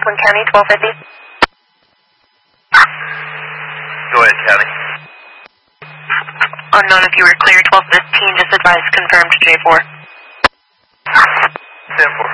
Franklin County, 1250. Go ahead, County. Unknown if you were clear, 1215, just advised confirmed J4. 10-4.